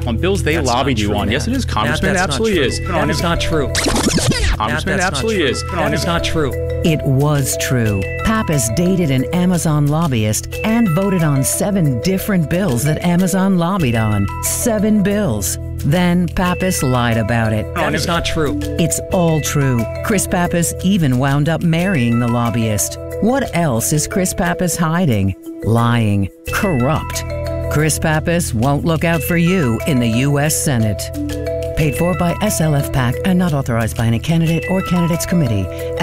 on bills they lobbied you on. Yes, it is, Congressman. It absolutely is. That is not true. Congressman, it absolutely is. That is not true. It was true. Pappas dated an Amazon lobbyist and voted on 7 different bills that Amazon lobbied on. 7 bills. Then Pappas lied about it. That is not true. It's all true. Chris Pappas even wound up marrying the lobbyist. What else is Chris Pappas hiding? Lying. Corrupt. Chris Pappas won't look out for you in the U.S. Senate. Paid for by SLF PAC and not authorized by any candidate or candidates committee.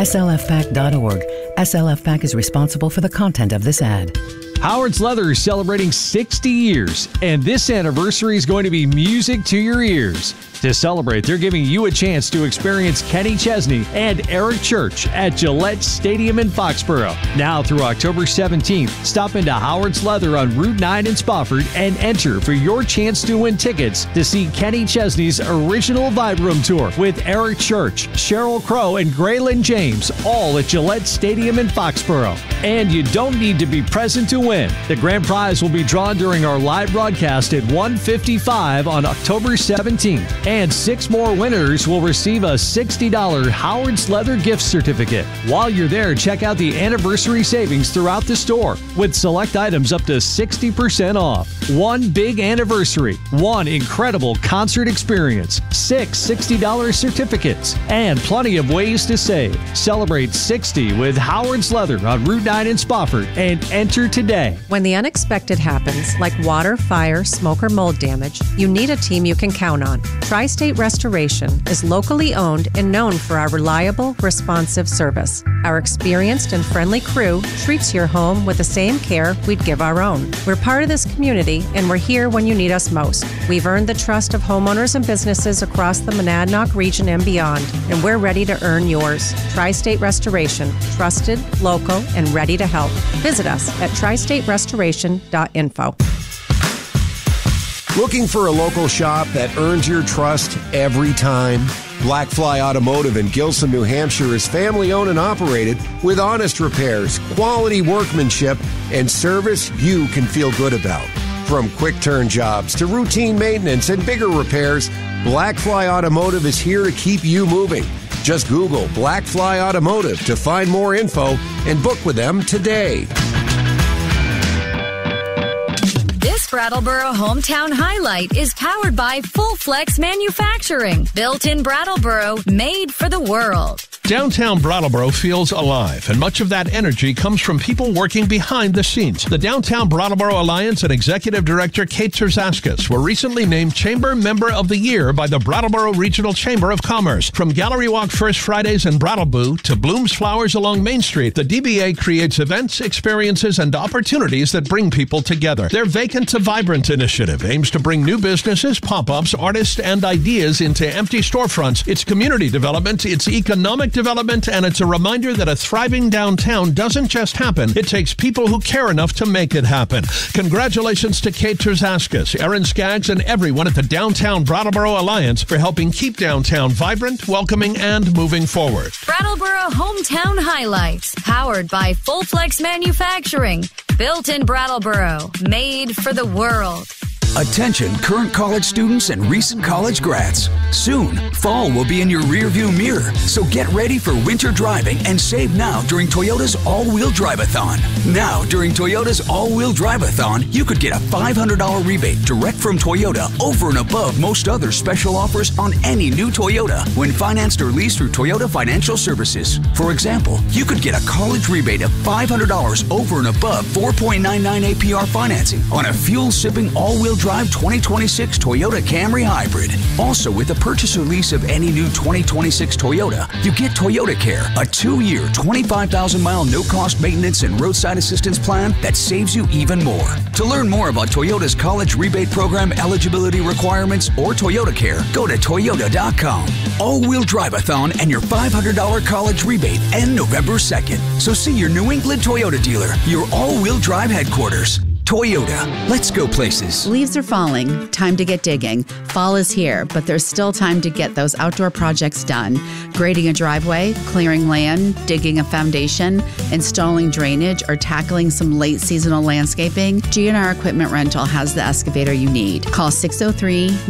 SLFPAC.org. SLF PAC is responsible for the content of this ad. Howard's Leather is celebrating 60 years, and this anniversary is going to be music to your ears. To celebrate, they're giving you a chance to experience Kenny Chesney and Eric Church at Gillette Stadium in Foxborough. Now through October 17th, stop into Howard's Leather on Route 9 in Spofford and enter for your chance to win tickets to see Kenny Chesney's original Vibe Room Tour with Eric Church, Sheryl Crow, and Graylin James, all at Gillette Stadium in Foxborough. And you don't need to be present to win. The grand prize will be drawn during our live broadcast at 1:55 on October 17th. And 6 more winners will receive a $60 Howard's Leather gift certificate. While you're there, check out the anniversary savings throughout the store with select items up to 60% off. One big anniversary, one incredible concert experience, 6 $60 certificates, and plenty of ways to save. Celebrate 60 with Howard's Leather on Route 9 in Spofford and enter today. When the unexpected happens, like water, fire, smoke, or mold damage, you need a team you can count on. Tri-State Restoration is locally owned and known for our reliable, responsive service. Our experienced and friendly crew treats your home with the same care we'd give our own. We're part of this community, and we're here when you need us most. We've earned the trust of homeowners and businesses across the Monadnock region and beyond, and we're ready to earn yours. Tri-State Restoration, trusted, local, and ready to help. Visit us at tristaterestoration.info. Looking for a local shop that earns your trust every time? Blackfly Automotive in Gilson, New Hampshire is family-owned and operated with honest repairs, quality workmanship, and service you can feel good about. From quick-turn jobs to routine maintenance and bigger repairs, Blackfly Automotive is here to keep you moving. Just Google Blackfly Automotive to find more info and book with them today. This Brattleboro Hometown Highlight is powered by Full Flex Manufacturing. Built in Brattleboro, made for the world. Downtown Brattleboro feels alive, and much of that energy comes from people working behind the scenes. The Downtown Brattleboro Alliance and Executive Director Kate Terzaskis were recently named Chamber Member of the Year by the Brattleboro Regional Chamber of Commerce. From Gallery Walk First Fridays in Brattleboro to Bloom's Flowers along Main Street, the DBA creates events, experiences, and opportunities that bring people together. Their Vacant to Vibrant initiative aims to bring new businesses, pop-ups, artists, and ideas into empty storefronts. It's community development, it's economic development, and it's a reminder that a thriving downtown doesn't just happen. It takes people who care enough to make it happen. Congratulations to Kate Terzaskis, Erin Skaggs, and everyone at the Downtown Brattleboro Alliance for helping keep downtown vibrant, welcoming, and moving forward. Brattleboro Hometown Highlights, powered by Full Flex Manufacturing. Built in Brattleboro, made for the world. Attention current college students and recent college grads. Soon, fall will be in your rearview mirror, so get ready for winter driving and save now during Toyota's All-Wheel Drive-a-thon. Now, during Toyota's All-Wheel Drive-a-thon, you could get a $500 rebate direct from Toyota over and above most other special offers on any new Toyota when financed or leased through Toyota Financial Services. For example, you could get a college rebate of $500 over and above 4.99 APR financing on a fuel-sipping all-wheel drive 2026 Toyota Camry Hybrid. Also, with the purchase or lease of any new 2026 Toyota, you get Toyota Care, a 2-year, 25,000-mile no-cost maintenance and roadside assistance plan that saves you even more. To learn more about Toyota's college rebate program eligibility requirements or Toyota Care, go to Toyota.com. All-wheel drive-a-thon and your $500 college rebate end November 2nd. So see your New England Toyota dealer, your all-wheel drive headquarters. Toyota. Let's go places. Leaves are falling. Time to get digging. Fall is here, but there's still time to get those outdoor projects done. Grading a driveway, clearing land, digging a foundation, installing drainage, or tackling some late seasonal landscaping, GNR Equipment Rental has the excavator you need. Call 603